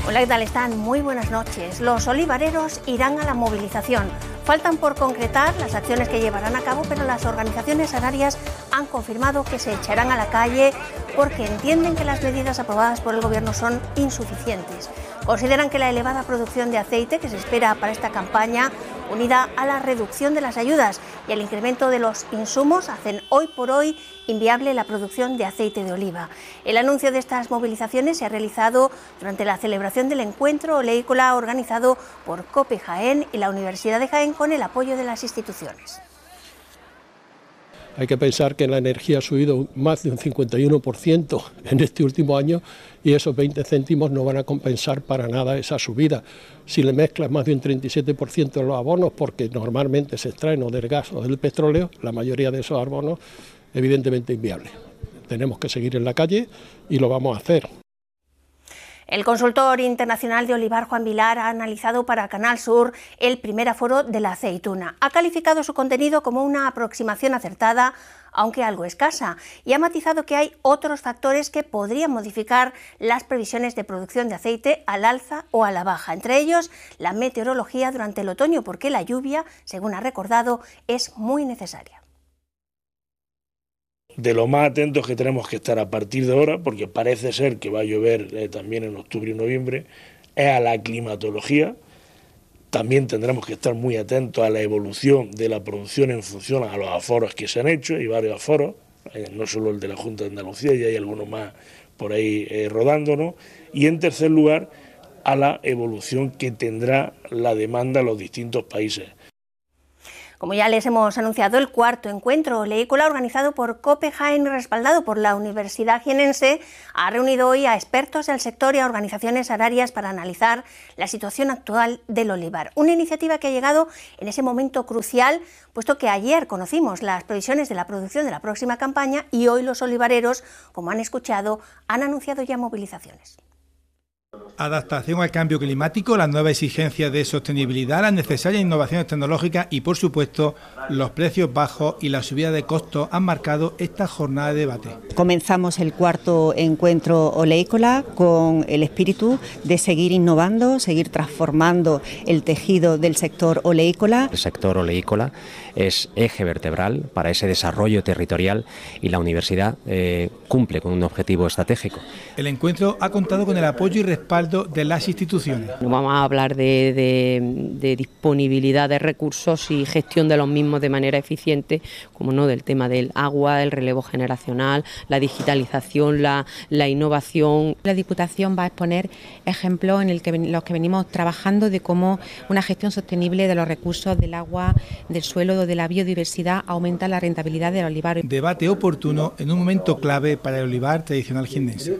Hola, ¿qué tal están? Muy buenas noches. Los olivareros irán a la movilización. Faltan por concretar las acciones que llevarán a cabo, pero las organizaciones agrarias han confirmado que se echarán a la calle porque entienden que las medidas aprobadas por el Gobierno son insuficientes. Consideran que la elevada producción de aceite que se espera para esta campaña, unida a la reducción de las ayudas y el incremento de los insumos, hacen hoy por hoy inviable la producción de aceite de oliva. El anuncio de estas movilizaciones se ha realizado durante la celebración del encuentro oleícola organizado por COPE Jaén y la Universidad de Jaén con el apoyo de las instituciones. Hay que pensar que la energía ha subido más de un 51% en este último año y esos 20 céntimos no van a compensar para nada esa subida. Si le mezclas más de un 37% de los abonos, porque normalmente se extraen o del gas o del petróleo, la mayoría de esos abonos evidentemente inviables. Tenemos que seguir en la calle y lo vamos a hacer. El consultor internacional de olivar, Juan Vilar, ha analizado para Canal Sur el primer aforo de la aceituna. Ha calificado su contenido como una aproximación acertada, aunque algo escasa, y ha matizado que hay otros factores que podrían modificar las previsiones de producción de aceite al alza o a la baja. Entre ellos, la meteorología durante el otoño, porque la lluvia, según ha recordado, es muy necesaria. De lo más atentos que tenemos que estar a partir de ahora, porque parece ser que va a llover también en octubre y noviembre, es a la climatología. También tendremos que estar muy atentos a la evolución de la producción en función a los aforos que se han hecho, y varios aforos, no solo el de la Junta de Andalucía, y hay algunos más por ahí rodándonos. Y en tercer lugar, a la evolución que tendrá la demanda en los distintos países. Como ya les hemos anunciado, el cuarto encuentro oleícola organizado por COPE Jaén y respaldado por la Universidad Jienense ha reunido hoy a expertos del sector y a organizaciones agrarias para analizar la situación actual del olivar. Una iniciativa que ha llegado en ese momento crucial, puesto que ayer conocimos las previsiones de la producción de la próxima campaña y hoy los olivareros, como han escuchado, han anunciado ya movilizaciones. Adaptación al cambio climático, las nuevas exigencias de sostenibilidad, las necesarias innovaciones tecnológicas y, por supuesto, los precios bajos y la subida de costos han marcado esta jornada de debate. Comenzamos el cuarto encuentro oleícola con el espíritu de seguir innovando, seguir transformando el tejido del sector oleícola. El sector oleícola es eje vertebral para ese desarrollo territorial y la universidad cumple con un objetivo estratégico. El encuentro ha contado con el apoyo y respaldo de las instituciones. Vamos a hablar de disponibilidad de recursos y gestión de los mismos de manera eficiente, como no, del tema del agua, el relevo generacional, la digitalización, la innovación. La Diputación va a exponer ejemplos en los que venimos trabajando de cómo una gestión sostenible de los recursos del agua, del suelo, de la biodiversidad aumenta la rentabilidad del olivar. Debate oportuno en un momento clave para el olivar tradicional jiennense.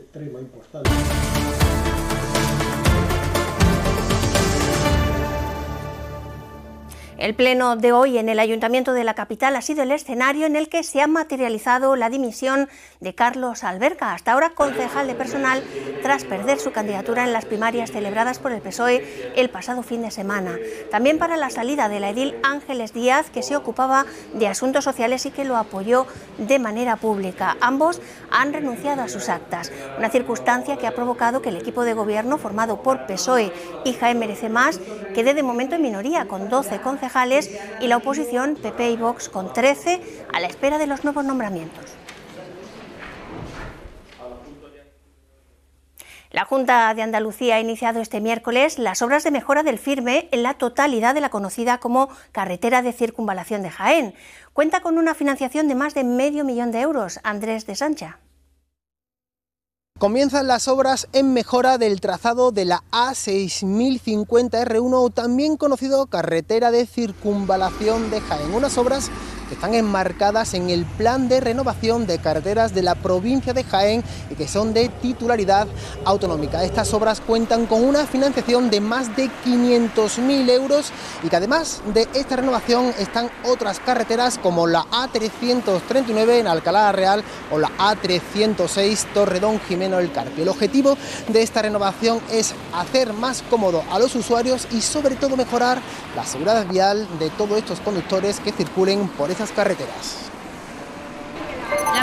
El pleno de hoy en el Ayuntamiento de la capital ha sido el escenario en el que se ha materializado la dimisión de Carlos Alberca, hasta ahora concejal de personal, tras perder su candidatura en las primarias celebradas por el PSOE el pasado fin de semana. También para la salida de la edil Ángeles Díaz, que se ocupaba de asuntos sociales y que lo apoyó de manera pública. Ambos han renunciado a sus actas, una circunstancia que ha provocado que el equipo de gobierno formado por PSOE y Jaén Merece Más quede de momento en minoría, con 12 concejales, y la oposición, PP y Vox, con 13, a la espera de los nuevos nombramientos. La Junta de Andalucía ha iniciado este miércoles las obras de mejora del firme en la totalidad de la conocida como carretera de circunvalación de Jaén. Cuenta con una financiación de más de $500.000 de euros. Andrés de Sancha. Comienzan las obras en mejora del trazado de la A6050R1, también conocido carretera de circunvalación de Jaén. Unas obras que están enmarcadas en el plan de renovación de carreteras de la provincia de Jaén y que son de titularidad autonómica. Estas obras cuentan con una financiación de más de 500.000 euros y que además de esta renovación están otras carreteras como la A339 en Alcalá Real o la A306 Torredón Jimeno El Carpio. El objetivo de esta renovación es hacer más cómodo a los usuarios y sobre todo mejorar la seguridad vial de todos estos conductores que circulen por esas carreteras. La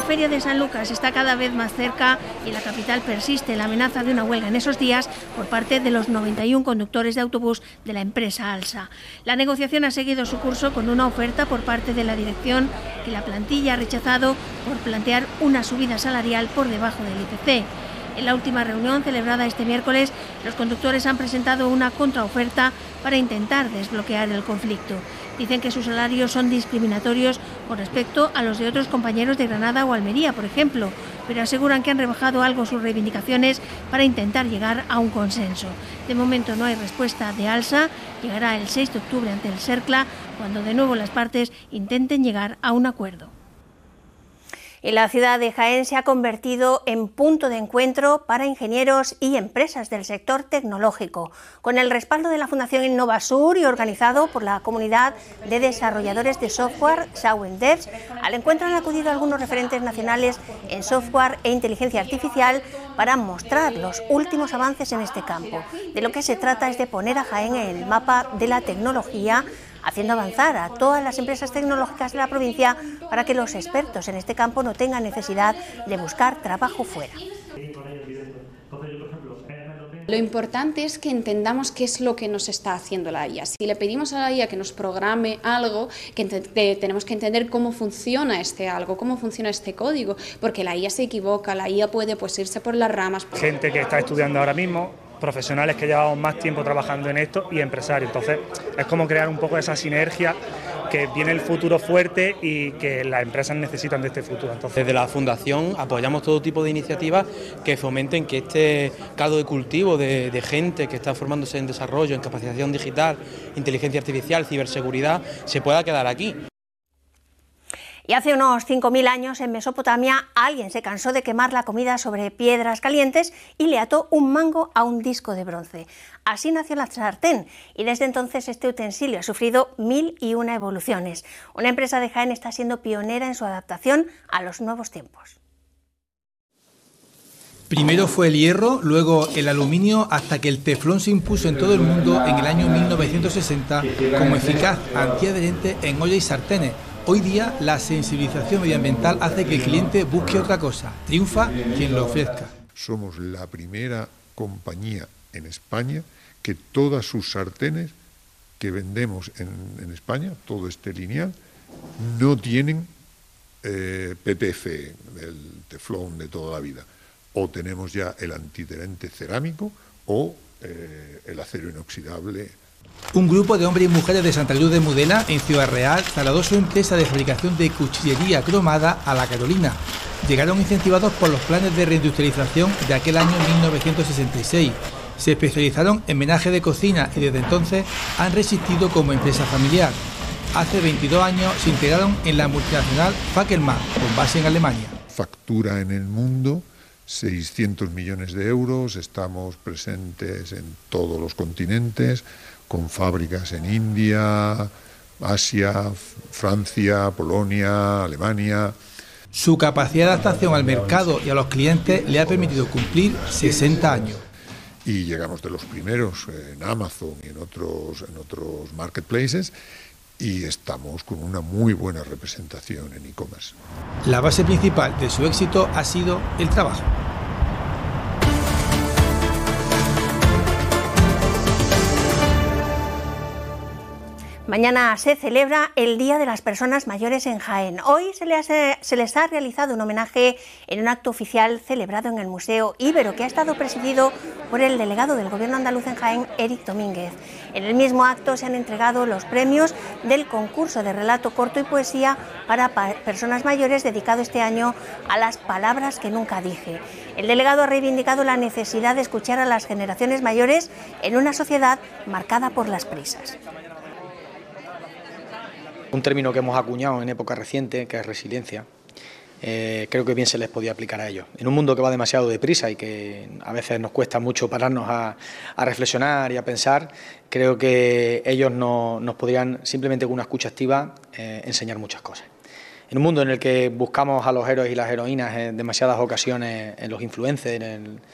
La feria de San Lucas está cada vez más cerca y en la capital persiste la amenaza de una huelga en esos días por parte de los 91 conductores de autobús de la empresa Alsa. La negociación ha seguido su curso con una oferta por parte de la dirección que la plantilla ha rechazado por plantear una subida salarial por debajo del IPC. En la última reunión celebrada este miércoles, los conductores han presentado una contraoferta para intentar desbloquear el conflicto. Dicen que sus salarios son discriminatorios con respecto a los de otros compañeros de Granada o Almería, por ejemplo, pero aseguran que han rebajado algo sus reivindicaciones para intentar llegar a un consenso. De momento no hay respuesta de Alsa, llegará el 6 de octubre ante el SERCLA, cuando de nuevo las partes intenten llegar a un acuerdo. Y la ciudad de Jaén se ha convertido en punto de encuentro para ingenieros y empresas del sector tecnológico. Con el respaldo de la Fundación Innovasur y organizado por la comunidad de desarrolladores de software, Shawen Devs, al encuentro han acudido algunos referentes nacionales en software e inteligencia artificial para mostrar los últimos avances en este campo. De lo que se trata es de poner a Jaén en el mapa de la tecnología, haciendo avanzar a todas las empresas tecnológicas de la provincia para que los expertos en este campo no tengan necesidad de buscar trabajo fuera. Lo importante es que entendamos qué es lo que nos está haciendo la IA. Si le pedimos a la IA que nos programe algo, tenemos que entender cómo funciona este algo, cómo funciona este código, porque la IA se equivoca, la IA puede irse por las ramas. Gente que está estudiando ahora mismo, profesionales que llevamos más tiempo trabajando en esto y empresarios. Entonces es como crear un poco esa sinergia, que viene el futuro fuerte y que las empresas necesitan de este futuro. Entonces, desde la Fundación apoyamos todo tipo de iniciativas que fomenten que este caldo de cultivo de gente que está formándose en desarrollo, en capacitación digital, inteligencia artificial, ciberseguridad, se pueda quedar aquí. Y hace unos 5.000 años en Mesopotamia alguien se cansó de quemar la comida sobre piedras calientes y le ató un mango a un disco de bronce. Así nació la sartén y desde entonces este utensilio ha sufrido 1001 evoluciones. Una empresa de Jaén está siendo pionera en su adaptación a los nuevos tiempos. Primero fue el hierro, luego el aluminio, hasta que el teflón se impuso en todo el mundo en el año 1960 como eficaz antiadherente en olla y sartenes. Hoy día la sensibilización medioambiental hace que el cliente busque otra cosa. Triunfa quien lo ofrezca. Somos la primera compañía en España que todas sus sartenes que vendemos en España, todo este lineal, no tienen PTF, el teflón de toda la vida. O tenemos ya el antiadherente cerámico o el acero inoxidable. Un grupo de hombres y mujeres de Santa Cruz de Mudela, en Ciudad Real, trasladó su empresa de fabricación de cuchillería cromada a La Carolina. Llegaron incentivados por los planes de reindustrialización de aquel año 1966. Se especializaron en menaje de cocina y desde entonces han resistido como empresa familiar. Hace 22 años se integraron en la multinacional Fackelmann, con base en Alemania. Factura en el mundo 600 millones de euros, estamos presentes en todos los continentes, con fábricas en India, Asia, Francia, Polonia, Alemania. Su capacidad de adaptación al mercado y a los clientes le ha permitido cumplir 60 años. Y llegamos de los primeros en Amazon y en otros marketplaces y estamos con una muy buena representación en e-commerce. La base principal de su éxito ha sido el trabajo. Mañana se celebra el Día de las Personas Mayores en Jaén. Hoy se les ha realizado un homenaje en un acto oficial celebrado en el Museo Ibero, que ha estado presidido por el delegado del Gobierno andaluz en Jaén, Eric Domínguez. En el mismo acto se han entregado los premios del concurso de relato corto y poesía para personas mayores dedicado este año a las palabras que nunca dije. El delegado ha reivindicado la necesidad de escuchar a las generaciones mayores en una sociedad marcada por las prisas. Un término que hemos acuñado en época reciente, que es resiliencia, creo que bien se les podía aplicar a ellos. En un mundo que va demasiado deprisa y que a veces nos cuesta mucho pararnos a reflexionar y a pensar, creo que ellos nos podrían, simplemente con una escucha activa, enseñar muchas cosas. En un mundo en el que buscamos a los héroes y las heroínas en demasiadas ocasiones, en los influencers,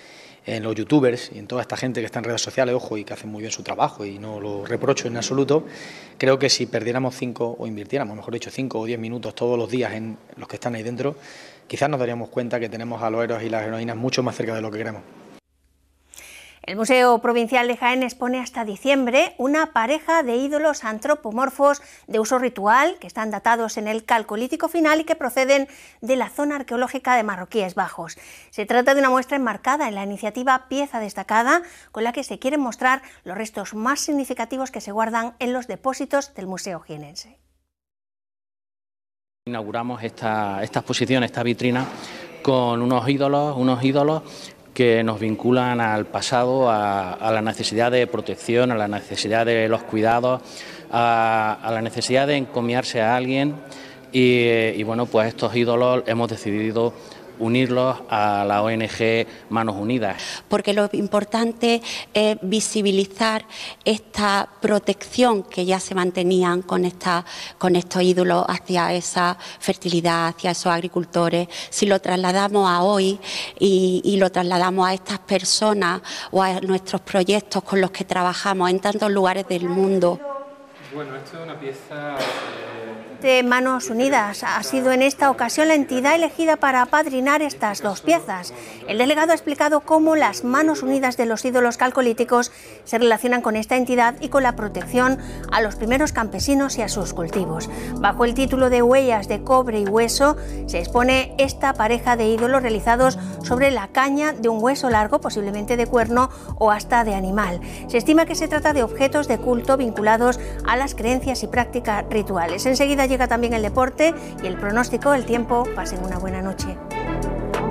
en los youtubers y en toda esta gente que está en redes sociales, ojo, y que hacen muy bien su trabajo y no lo reprocho en absoluto, creo que si perdiéramos 5 o invirtiéramos, mejor dicho, 5 o 10 minutos todos los días en los que están ahí dentro, quizás nos daríamos cuenta que tenemos a los héroes y las heroínas mucho más cerca de lo que queremos. El Museo Provincial de Jaén expone hasta diciembre una pareja de ídolos antropomorfos de uso ritual que están datados en el Calcolítico final y que proceden de la zona arqueológica de Marroquíes Bajos. Se trata de una muestra enmarcada en la iniciativa Pieza Destacada, con la que se quieren mostrar los restos más significativos que se guardan en los depósitos del Museo jienense. Inauguramos esta exposición, esta vitrina, con unos ídolos que nos vinculan al pasado, a la necesidad de protección, a la necesidad de los cuidados, a la necesidad de encomiarse a alguien y bueno, pues estos ídolos hemos decidido unirlos a la ONG Manos Unidas. Porque lo importante es visibilizar esta protección que ya se mantenían con estos ídolos hacia esa fertilidad, hacia esos agricultores. Si lo trasladamos a hoy y lo trasladamos a estas personas o a nuestros proyectos con los que trabajamos en tantos lugares del mundo. Bueno, esto es una pieza de Manos Unidas. Ha sido en esta ocasión la entidad elegida para apadrinar estas dos piezas. El delegado ha explicado cómo las Manos Unidas de los ídolos calcolíticos se relacionan con esta entidad y con la protección a los primeros campesinos y a sus cultivos. Bajo el título de Huellas de cobre y hueso se expone esta pareja de ídolos realizados sobre la caña de un hueso largo, posiblemente de cuerno o hasta de animal. Se estima que se trata de objetos de culto vinculados a las creencias y prácticas rituales. Enseguida llega también el deporte y el pronóstico, el tiempo. Pasen una buena noche.